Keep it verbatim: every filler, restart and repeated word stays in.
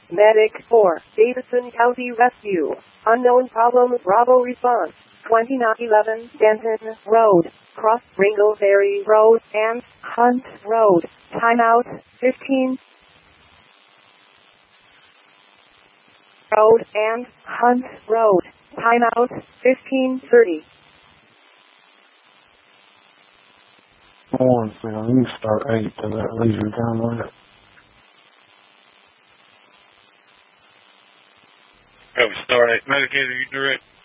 Medic four, Davidson County Rescue. Unknown problem, Bravo response. twenty-nine eleven Denton Road, cross Ringleberry Road and Hunt Road. Timeout, fifteen. Road and Hunt Road. Timeout, fifteen thirty. One second, you start eight to that leisure time limit. Oh, start eight. Medicator, you direct.